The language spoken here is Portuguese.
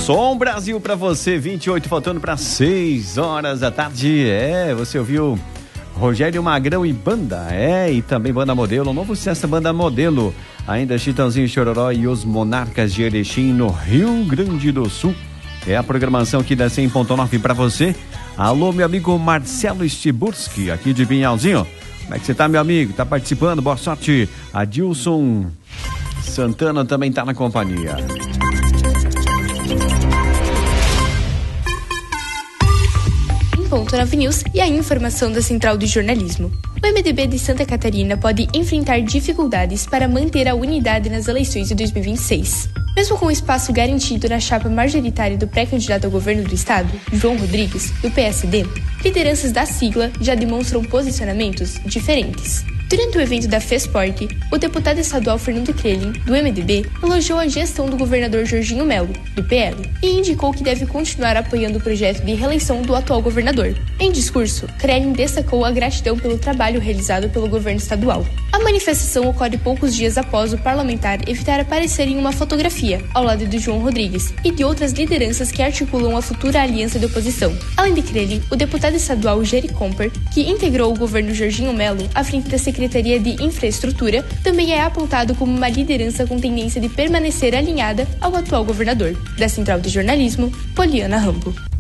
Som Brasil pra você, 28 faltando para 6 horas da tarde. Você ouviu Rogério Magrão e Banda, e também Banda Modelo, novo sucesso Banda Modelo, ainda Chitãozinho Chororó e os Monarcas de Erechim no Rio Grande do Sul. É a programação aqui da 100.9 pra você. Alô, meu amigo Marcelo Stiburski, aqui de Pinhalzinho. Como é que você tá, meu amigo? Tá participando? Boa sorte. Adilson Santana também tá na companhia. Ponto 9 News e a informação da Central de Jornalismo. O MDB de Santa Catarina pode enfrentar dificuldades para manter a unidade nas eleições de 2026. Mesmo com o espaço garantido na chapa majoritária do pré-candidato ao governo do estado, João Rodrigues, do PSD, lideranças da sigla já demonstram posicionamentos diferentes. Durante o evento da FESPORT, o deputado estadual Fernando Krelin, do MDB, elogiou a gestão do governador Jorginho Melo, do PL, e indicou que deve continuar apoiando o projeto de reeleição do atual governador. Em discurso, Krelin destacou a gratidão pelo trabalho realizado pelo governo estadual. A manifestação ocorre poucos dias após o parlamentar evitar aparecer em uma fotografia, ao lado de João Rodrigues e de outras lideranças que articulam a futura aliança de oposição. Além de Krelin, o deputado estadual Jerry Comper, que integrou o governo Jorginho Melo à frente da Secretaria de Infraestrutura, também é apontado como uma liderança com tendência de permanecer alinhada ao atual governador. Da Central de Jornalismo, Poliana Rambo.